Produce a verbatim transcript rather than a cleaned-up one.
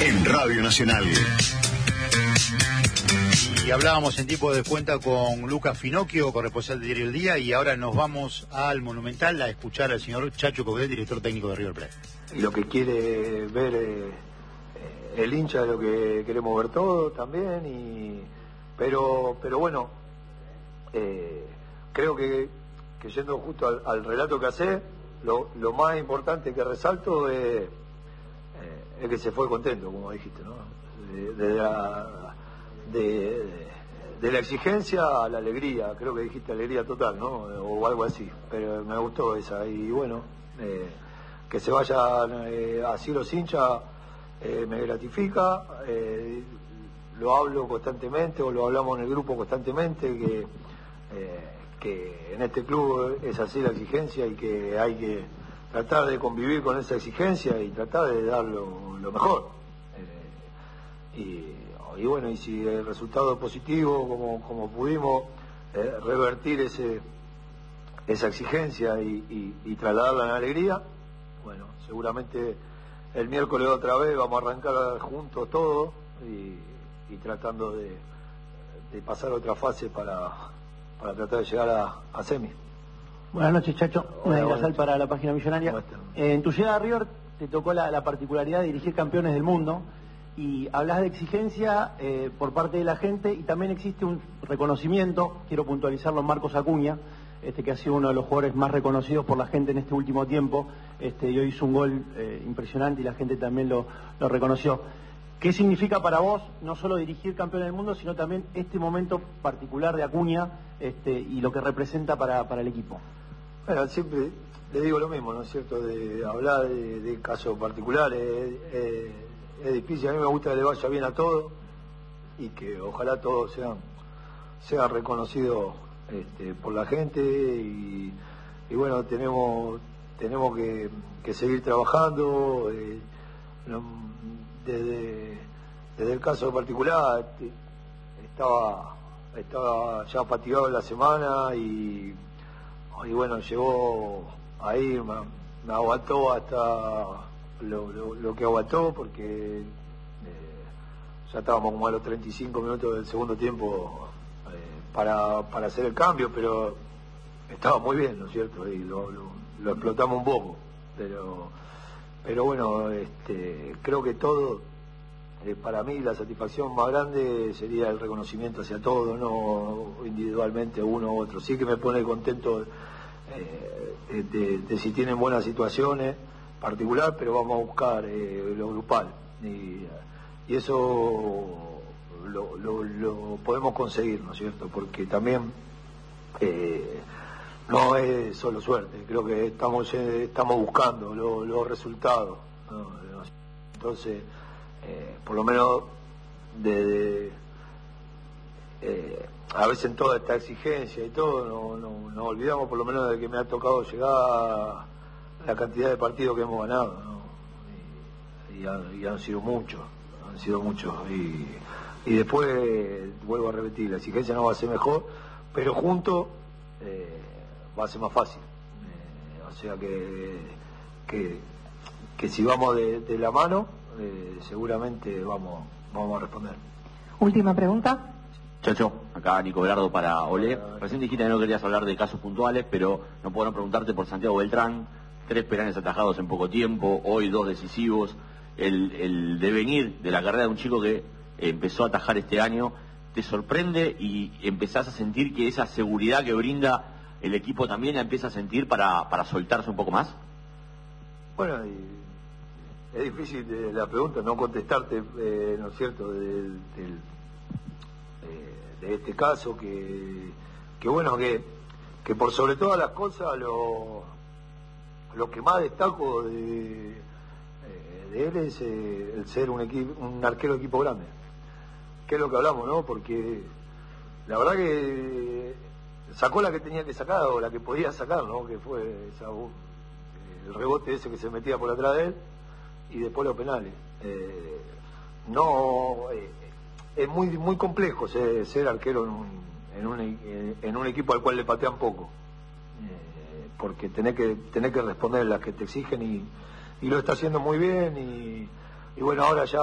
en Radio Nacional. Y hablábamos en tiempo de cuenta con Lucas Finocchio, corresponsal de Diario El Día, y ahora nos vamos al Monumental a escuchar al señor Chacho Coudet, director técnico de River Plate. Y lo que quiere ver eh, el hincha es lo que queremos ver todos también, y pero pero bueno, eh, creo que, que yendo justo al, al relato que hace, lo, lo más importante que resalto es, eh, es que se fue contento, como dijiste, ¿no? De, de la... De, de la exigencia a la alegría, creo que dijiste alegría total, ¿no? O algo así, pero me gustó esa. Y bueno, eh, que se vayan eh, así los hinchas eh, me gratifica, eh, lo hablo constantemente, o lo hablamos en el grupo constantemente, que, eh, que en este club es así la exigencia y que hay que tratar de convivir con esa exigencia y tratar de dar lo, lo mejor. Eh, y Y bueno, y si el resultado es positivo, como, como pudimos eh, revertir ese esa exigencia y, y, y trasladarla en alegría, bueno, seguramente el miércoles otra vez vamos a arrancar juntos todos y, y tratando de, de pasar otra fase para, para tratar de llegar a, a semi. Buenas noches, Chacho. Una Buenas de para la página millonaria. Eh, en tu llegada a River te tocó la, la particularidad de dirigir campeones del mundo. Y hablas de exigencia eh, por parte de la gente, y también existe un reconocimiento, quiero puntualizarlo, en Marcos Acuña, este que ha sido uno de los jugadores más reconocidos por la gente en este último tiempo, este, y hoy hizo un gol eh, impresionante y la gente también lo, lo reconoció. ¿Qué significa para vos no solo dirigir campeón del mundo, sino también este momento particular de Acuña este, y lo que representa para, para el equipo? Bueno, siempre le digo lo mismo, ¿no es cierto?, de hablar de, de casos particulares. Eh, Es difícil, a mí me gusta que le vaya bien a todos y que ojalá todos sean, sean reconocidos este, por la gente y, y bueno, tenemos tenemos que, que seguir trabajando. Eh, desde, desde el caso particular estaba, estaba ya fatigado en la semana y, y bueno, llegó ahí, me, me aguantó hasta... Lo, lo, lo que aguantó porque eh, ya estábamos como a los treinta y cinco minutos del segundo tiempo eh, para, para hacer el cambio, pero estaba muy bien, ¿no es cierto? Y lo, lo, lo explotamos un poco, pero pero bueno, este, creo que todo, eh, para mí la satisfacción más grande sería el reconocimiento hacia todos, no individualmente uno u otro. Sí que me pone contento eh, de, de, de si tienen buenas situaciones particular, pero vamos a buscar eh, lo grupal y, y eso lo, lo, lo podemos conseguir, ¿no es cierto? Porque también eh, no es solo suerte, creo que estamos eh, estamos buscando los lo resultados, ¿no? Entonces eh, por lo menos de, de eh, a veces en toda esta exigencia y todo no, no, no olvidamos por lo menos de que me ha tocado llegar la cantidad de partidos que hemos ganado, ¿no? y, y, han, y han sido muchos, han sido muchos y, y después vuelvo a repetir, la exigencia no va a ser mejor, pero juntos eh, va a ser más fácil, eh, o sea que, que que si vamos de, de la mano eh, seguramente vamos vamos a responder. Última pregunta. Chacho, acá Nico Velardo para Olé. Recién dijiste que no querías hablar de casos puntuales, pero no puedo no preguntarte por Santiago Beltrán. Tres penales atajados en poco tiempo, hoy dos decisivos, el, el devenir de la carrera de un chico que empezó a atajar este año, ¿te sorprende y empezás a sentir que esa seguridad que brinda el equipo también la empieza a sentir para, para soltarse un poco más? Bueno, y es difícil de la pregunta no contestarte, eh, ¿no es cierto?, de, de, de, de este caso, que, que bueno, que, que por sobre todas las cosas lo... Lo que más destaco de, de él es eh, el ser un, equipo, un arquero de equipo grande, que es lo que hablamos, ¿no? Porque la verdad que sacó la que tenía que sacar o la que podía sacar, ¿no? Que fue esa, el rebote ese que se metía por atrás de él y después los penales. Eh, no, eh, es muy muy complejo ser, ser arquero en un, en, un, en un equipo al cual le patean poco. Porque tenés que tenés que responder las que te exigen y, y lo está haciendo muy bien y, y bueno, ahora ya